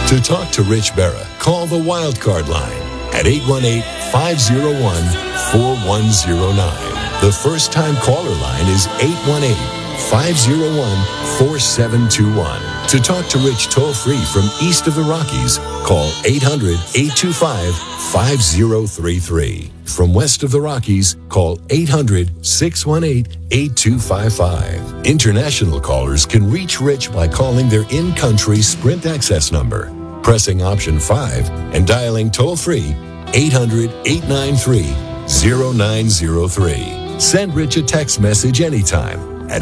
To talk to Rich Berra, call the Wildcard line at 818-501-4109. The first-time caller line is 818-501-4721. To talk to Rich toll-free from east of the Rockies, call 800-825-5033. From west of the Rockies, call 800-618-8255. International callers can reach Rich by calling their in-country Sprint access number, pressing option 5, and dialing toll-free 800-893-0903. Send Rich a text message anytime at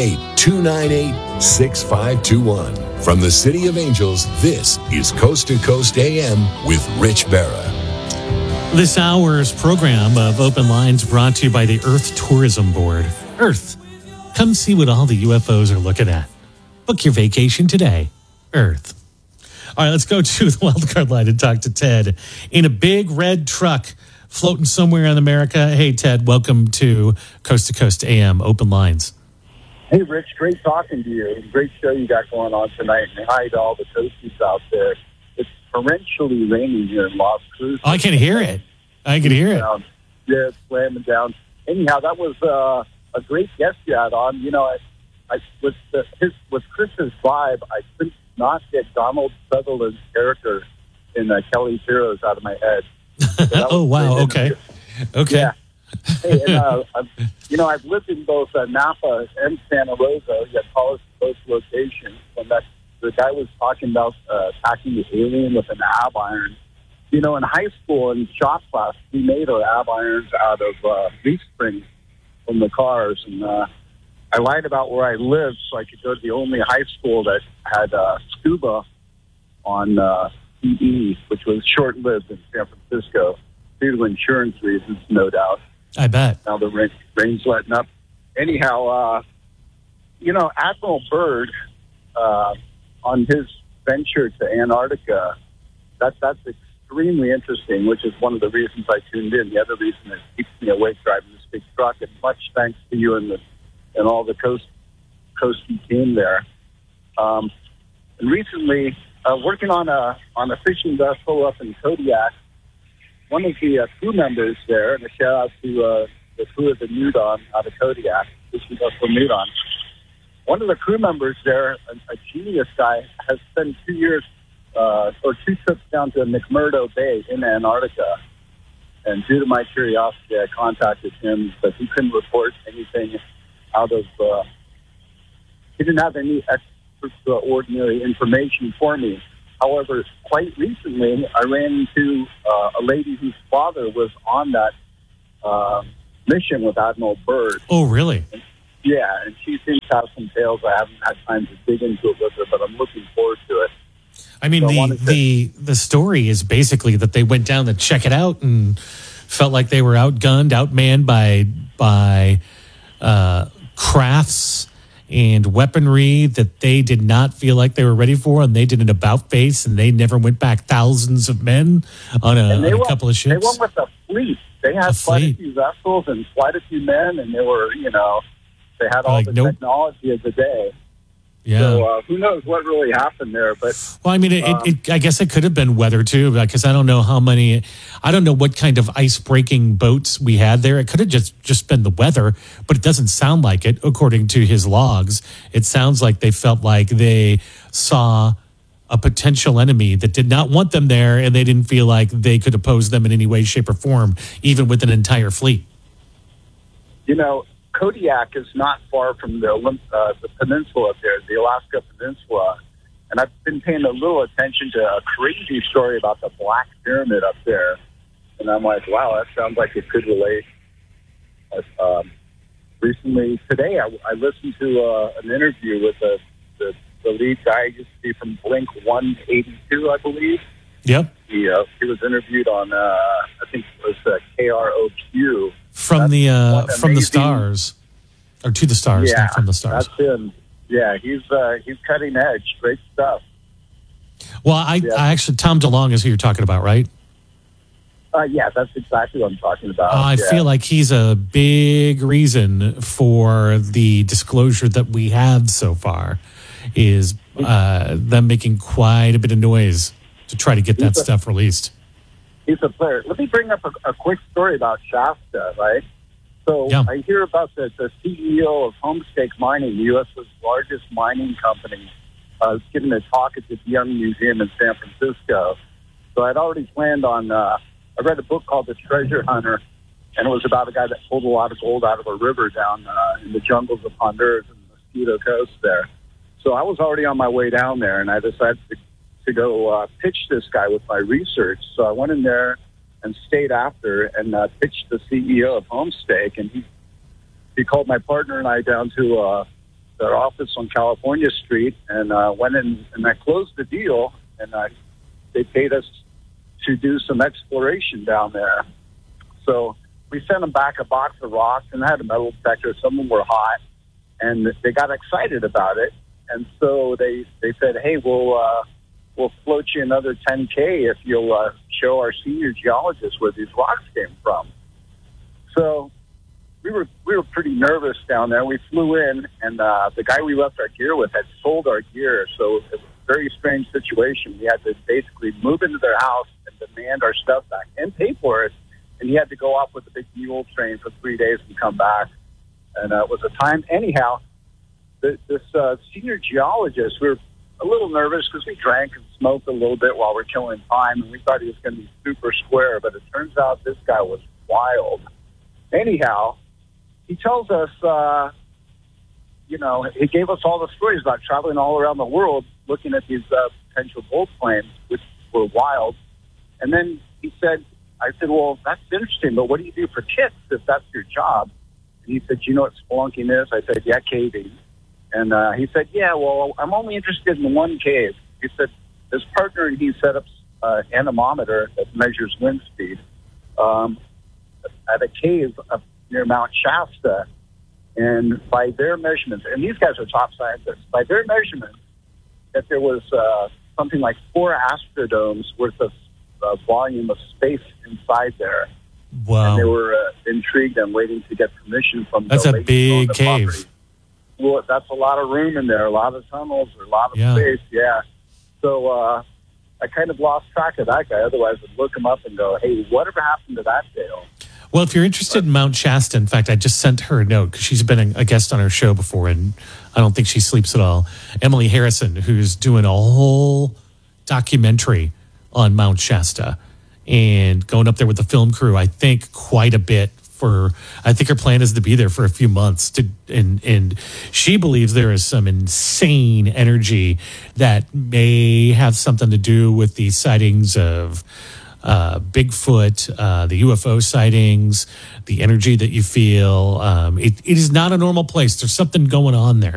818-298-6521. From the City of Angels, this is Coast to Coast AM with Rich Berra. This hour's program of Open Lines brought to you by the Earth Tourism Board. Earth, come see what all the UFOs are looking at. Book your vacation today. Earth. All right, let's go to the wildcard line and talk to Ted in a big red truck floating somewhere in America. Hey, Ted, welcome to Coast AM Open Lines. Hey, Rich, great talking to you. Great show you got going on tonight. And hi to all the toasties out there. It's torrentially raining here in Las Cruces. I can hear it. I can hear it. Yeah, it's slamming down. Anyhow, that was a great guest you had on. You know, with Chris's vibe, I could not get Donald Sutherland's character in Kelly's Heroes out of my head. So oh, wow. Okay. Okay. Yeah. Hey, and, I've lived in both Napa and Santa Rosa. You have college both locations. And the guy was talking about attacking the alien with an ab iron. You know, in high school and shop class, we made our ab irons out of leaf springs from the cars. And I lied about where I lived so I could go to the only high school that had scuba on PE, which was short-lived in San Francisco due to insurance reasons, no doubt. I bet. Now the rain's letting up. Anyhow, Admiral Byrd, on his venture to Antarctica, that's extremely interesting, which is one of the reasons I tuned in. The other reason is it keeps me awake driving this big truck, and much thanks to you and all the coastie team there. And recently, working on a fishing vessel up in Kodiak, one of the crew members there, and a shout out to the crew of the Nudon out of Kodiak, fishing vessel Nudon. One of the crew members there, a genius guy, has spent 2 years or 2 trips down to McMurdo Bay in Antarctica. And due to my curiosity, I contacted him, but he couldn't report anything out of. He didn't have any extraordinary information for me. However, quite recently, I ran into a lady whose father was on that mission with Admiral Byrd. Oh, really? Yeah, and she seems to have some tales. I haven't had time to dig into it with her, but I'm looking forward to it. I mean, the story is basically that they went down to check it out and felt like they were outgunned, outmanned by crafts and weaponry that they did not feel like they were ready for, and they did an about face, and they never went back. Thousands of men on a couple of ships. They went with a fleet. They had quite a few vessels and quite a few men, and they were, they had all the technology of the day. Yeah. So who knows what really happened there? But well, I mean, I guess it could have been weather too, because I don't know I don't know what kind of ice-breaking boats we had there. It could have just been the weather, but it doesn't sound like it, according to his logs. It sounds like they felt like they saw a potential enemy that did not want them there, and they didn't feel like they could oppose them in any way, shape, or form, even with an entire fleet. Kodiak is not far from the peninsula up there, the Alaska Peninsula. And I've been paying a little attention to a crazy story about the Black Pyramid up there. And I'm like, wow, that sounds like it could relate. Recently, today, I listened to an interview with the lead guy, used to be from Blink 182, I believe. Yep. He was interviewed on, I think it was KROQ. From the stars, or to the stars, yeah, not from the stars. That's him. Yeah, he's cutting edge. Great stuff. Well, I actually, Tom DeLonge is who you're talking about, right? Yeah, that's exactly what I'm talking about. I feel like he's a big reason for the disclosure that we have so far. is them making quite a bit of noise to try to get that stuff released. He's a player. Let me bring up a quick story about Shasta, right? So Yeah. I hear about the CEO of Homestake Mining, the U.S.'s largest mining company, giving a talk at the Young Museum in San Francisco. So I'd already planned on, I read a book called The Treasure Hunter, and it was about a guy that pulled a lot of gold out of a river down in the jungles of Honduras and the Mosquito Coast there. So I was already on my way down there, and I decided to go pitch this guy with my research. So I went in there and stayed after and pitched the CEO of Homestake, and he called my partner and I down to their office on California Street, and went in and I closed the deal, and they paid us to do some exploration down there. So we sent them back a box of rocks, and I had a metal detector. Some of them were hot, and they got excited about it. And so they said, hey, we'll float you another $10K if you'll show our senior geologists where these rocks came from. So we were pretty nervous down there. We flew in, and the guy we left our gear with had sold our gear, so it was a very strange situation. We had to basically move into their house and demand our stuff back and pay for it, and he had to go off with a big mule train for 3 days and come back. And it was a time. Anyhow, this senior geologist, we were a little nervous because we drank and smoked a little bit while we're killing time, and we thought he was going to be super square, but it turns out this guy was wild. Anyhow, he tells us, he gave us all the stories about traveling all around the world looking at these potential gold claims, which were wild. And then I said, well, that's interesting, but what do you do for tips if that's your job? And he said, you know what spelunking is? I said, yeah, caving. And he said, yeah, well, I'm only interested in one cave. He said, his partner and he set up an anemometer that measures wind speed at a cave up near Mount Shasta. And by their measurements, and these guys are top scientists, by their measurements, that there was something like 4 Astrodomes worth of volume of space inside there. Wow. And they were intrigued and waiting to get permission from That's the a big cave. Property. Well, that's a lot of room in there, a lot of tunnels, a lot of space, yeah. So I kind of lost track of that guy. Otherwise, I'd look him up and go, hey, whatever happened to that Dale? Well, if you're interested in Mount Shasta, in fact, I just sent her a note because she's been a guest on our show before, and I don't think she sleeps at all. Emily Harrison, who's doing a whole documentary on Mount Shasta and going up there with the film crew, I think quite a bit. I think her plan is to be there for a few months and she believes there is some insane energy that may have something to do with the sightings of Bigfoot, the UFO sightings, the energy that you feel. It is not a normal place. There's something going on there.